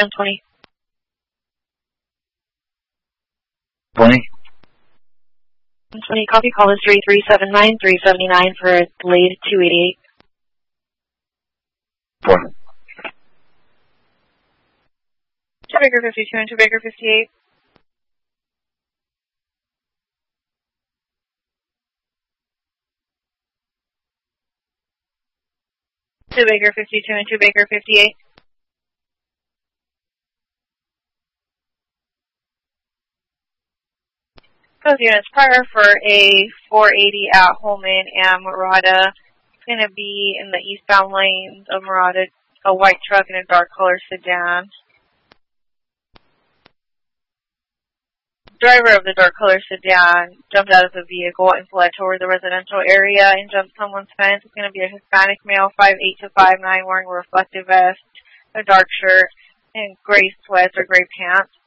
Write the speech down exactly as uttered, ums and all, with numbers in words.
ten twenty. twenty. ten twenty, copy. Call is three three seven nine, three seven nine for a delayed two eighty-eight. Four. two Baker fifty-two and two Baker fifty-eight. two Baker fifty-two and two Baker fifty-eight. Those units prior for a four eighty at Holman and Murata. It's going to be in the eastbound lanes of Murata, a white truck and a dark color sedan. Driver of the dark color sedan jumped out of the vehicle and fled toward the residential area and jumped someone's fence. It's going to be a Hispanic male, five eight to five nine, wearing a reflective vest, a dark shirt, and gray sweats or gray pants.